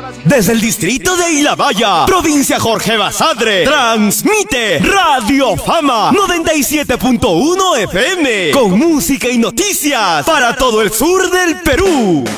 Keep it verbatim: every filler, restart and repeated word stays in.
Desde el distrito de Ilabaya, provincia Jorge Basadre, transmite Radio Fama noventa y siete punto uno F M, con música y noticias para todo el sur del Perú.